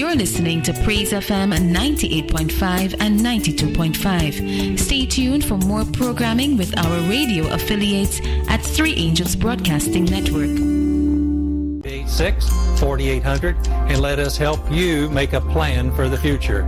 You're listening to Praise FM 98.5 and 92.5. Stay tuned for more programming with our radio affiliates at Three Angels Broadcasting Network. 86-4800 and let us help you make a plan for the future.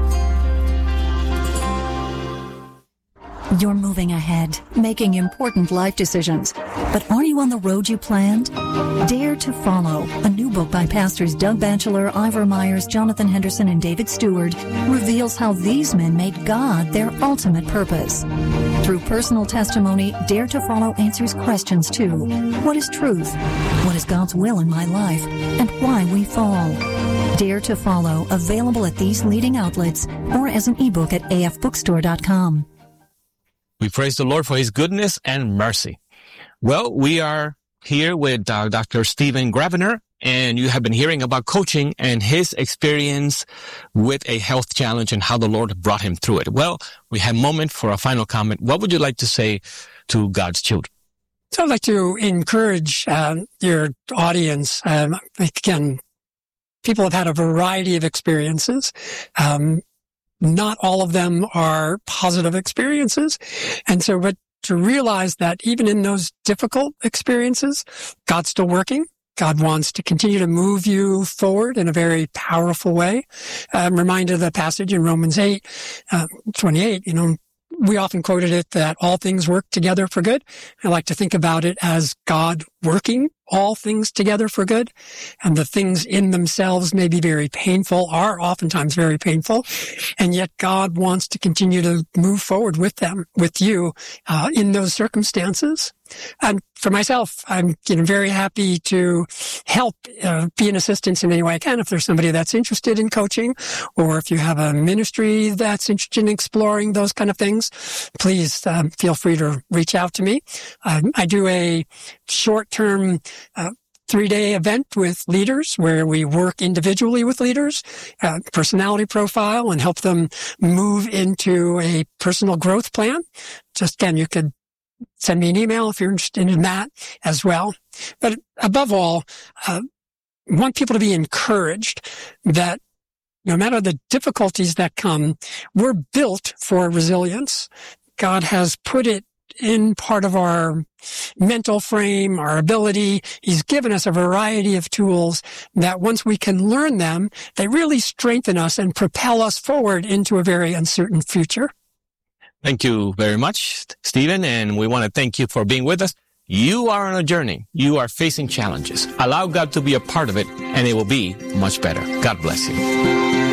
You're moving ahead, making important life decisions. But are you on the road you planned? Dare to Follow, a new book by pastors Doug Batchelor, Ivor Myers, Jonathan Henderson, and David Stewart, reveals how these men made God their ultimate purpose. Through personal testimony, Dare to Follow answers questions too. What is truth? What is God's will in my life? And why we fall? Dare to Follow, available at these leading outlets or as an ebook at afbookstore.com. We praise the Lord for His goodness and mercy. Well, we are here with Dr. Stephen Gravener, and you have been hearing about coaching and his experience with a health challenge and how the Lord brought him through it. Well, we have a moment for a final comment. What would you like to say to God's children? So I'd like to encourage your audience. Again, people have had a variety of experiences. Not all of them are positive experiences. And so, but to realize that even in those difficult experiences, God's still working. God wants to continue to move you forward in a very powerful way. I'm reminded of the passage in Romans 8:28, we often quoted it that all things work together for good. I like to think about it as God working all things together for good. And the things in themselves may be very painful, are oftentimes very painful. And yet God wants to continue to move forward with them, with you, in those circumstances. And for myself, I'm very happy to help be an assistance in any way I can. If there's somebody that's interested in coaching, or if you have a ministry that's interested in exploring those kind of things, please feel free to reach out to me. I do a short-term 3-day event with leaders where we work individually with leaders, personality profile, and help them move into a personal growth plan. Just again, you could send me an email if you're interested in that as well. But above all, I want people to be encouraged that no matter the difficulties that come, we're built for resilience. God has put it in part of our mental frame, our ability. He's given us a variety of tools that once we can learn them, they really strengthen us and propel us forward into a very uncertain future. Thank you very much, Stephen, and we want to thank you for being with us. You are on a journey. You are facing challenges. Allow God to be a part of it, and it will be much better. God bless you.